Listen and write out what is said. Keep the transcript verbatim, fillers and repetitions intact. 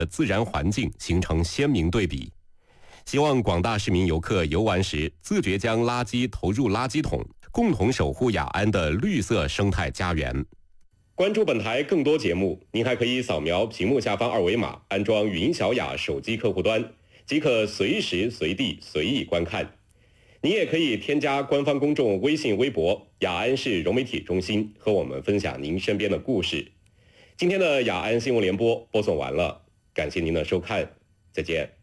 的自然环境形成鲜明对比。希望广大市民游客游玩时自觉将垃圾投入垃圾桶，共同守护雅安的绿色生态家园。关注本台更多节目，您还可以扫描屏幕下方二维码，安装云小雅手机客户端，即可随时随地随意观看。您也可以添加官方公众微信、微博“雅安市融媒体中心”，和我们分享您身边的故事。今天的雅安新闻联播播送完了，感谢您的收看，再见。